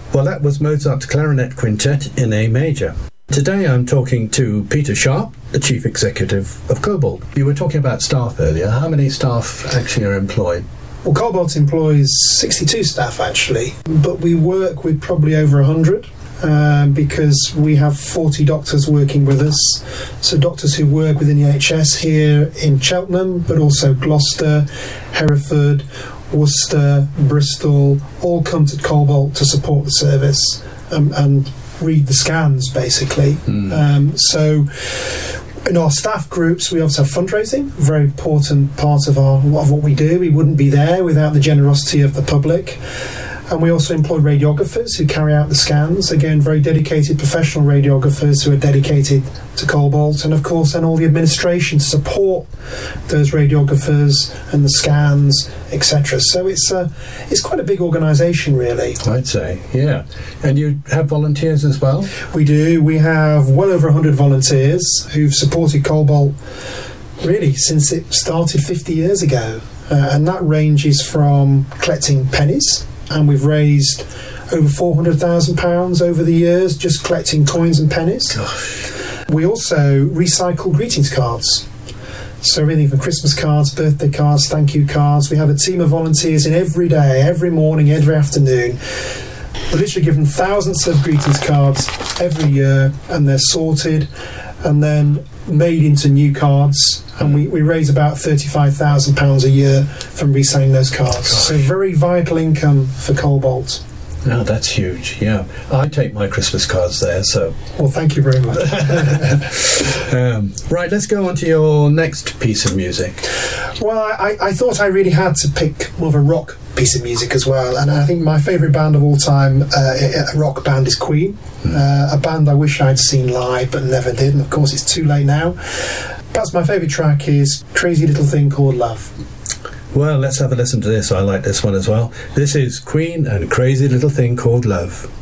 Well, that was Mozart's Clarinet Quintet in A major. Today I'm talking to Peter Sharp, the Chief Executive of Cobalt. You were talking about staff earlier. How many staff actually are employed? Well, Cobalt employs 62 staff actually, but we work with probably over 100 because we have 40 doctors working with us. So doctors who work within the NHS here in Cheltenham, but also Gloucester, Hereford, Worcester, Bristol, all come to Cobalt to support the service and read the scans, basically. So in our staff groups, we also have fundraising, a very important part of what we do. We wouldn't be there without the generosity of the public. And we also employ radiographers who carry out the scans. Again, very dedicated professional radiographers who are dedicated to Cobalt. And of course, then all the administration to support those radiographers and the scans, etc. So it's quite a big organisation, really. I'd say, yeah. And you have volunteers as well? We do. We have well over 100 volunteers who've supported Cobalt really since it started 50 years ago. And that ranges from collecting pennies. And we've raised over £400,000 over the years just collecting coins and pennies. Gosh. We also recycle greetings cards. So everything from Christmas cards, birthday cards, thank you cards. We have a team of volunteers in every day, every morning, every afternoon. We're literally given thousands of greetings cards every year, and they're sorted and then made into new cards. And we raise about £35,000 a year from reselling those cards. Gosh. So very vital income for Cobalt. Oh, that's huge, yeah. I take my Christmas cards there, so... Well, thank you very much. Right, let's go on to your next piece of music. Well, I thought I really had to pick more of a rock piece of music as well. And I think my favourite band of all time, a rock band, is Queen. A band I wish I'd seen live, but never did. And of course, it's too late now. Perhaps my favourite track is Crazy Little Thing Called Love. Well, let's have a listen to this. I like this one as well. This is Queen and Crazy Little Thing Called Love.